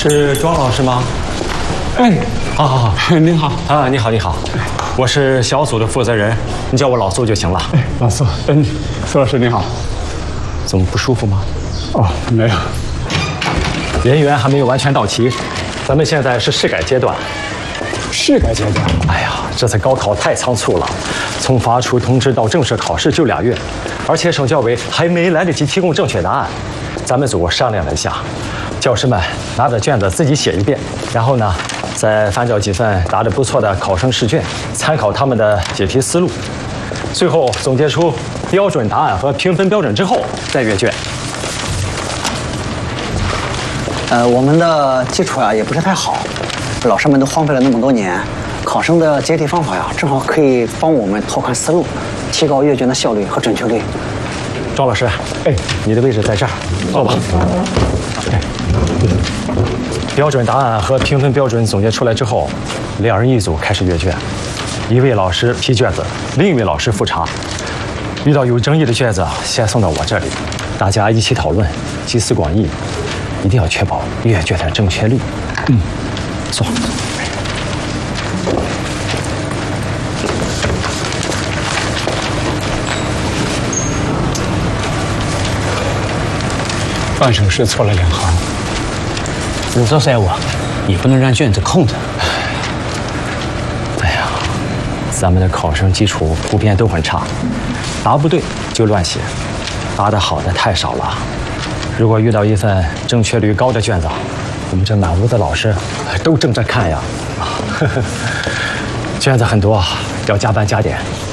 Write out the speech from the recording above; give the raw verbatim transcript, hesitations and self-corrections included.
是庄老师吗？ 哎， 好好好， 您好啊，你好你好，我是小组的负责人，你叫我老苏就行了。 哎，老苏，嗯，苏老师您好。 怎么不舒服吗？ 哦，没有。 人员还没有完全到齐，咱们现在是试改阶段。 试改阶段？ 哎呀，这次高考太仓促了，从发出通知到正式考试就俩月，而且省教委还没来得及提供正确答案。咱们组商量了一下，教师们拿着卷子自己写一遍，然后呢，再翻找几份答得不错的考生试卷，参考他们的解题思路，最后总结出标准答案和评分标准之后再阅卷。 呃，我们的基础啊也不是太好，老师们都荒废了那么多年，考生的解题方法呀，正好可以帮我们拓宽思路，提高阅卷的效率和准确率。 庄老师，哎，你的位置在这儿，坐吧。哎，标准答案和评分标准总结出来之后，两人一组开始阅卷，一位老师批卷子，另一位老师复查。遇到有争议的卷子，先送到我这里，大家一起讨论，集思广益，一定要确保阅卷的正确率。嗯，坐。 范省事错了两行。 五十三我，你不能让卷子空着。 哎呀，咱们的考生基础普遍都很差，答不对就乱写，答得好的太少了。如果遇到一份正确率高的卷子，我们这满屋的老师都争着看呀。卷子很多，要加班加点。